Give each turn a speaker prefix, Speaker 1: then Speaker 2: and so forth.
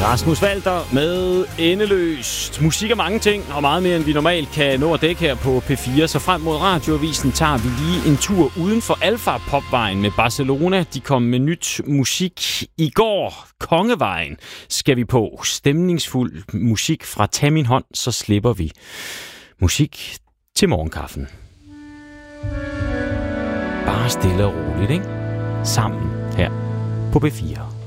Speaker 1: Rasmus Walter med Endeløst. Musik er mange ting, og meget mere end vi normalt kan nå at dække her på P4. Så frem mod radioavisen tager vi lige en tur uden for Alfa Popvejen med Barcelona. De kom med nyt musik i går. Kongevejen skal vi på. Stemningsfuld musik fra Tag min hånd, så slipper vi. Musik til morgenkaffen. Bare stille og roligt, ikke? Sammen her på P4.